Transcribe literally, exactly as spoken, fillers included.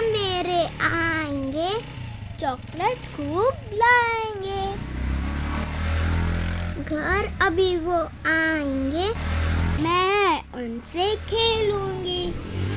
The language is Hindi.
मेरे आएंगे, चॉकलेट खूब लाएंगे। घर अभी वो आएंगे, मैं उनसे खेल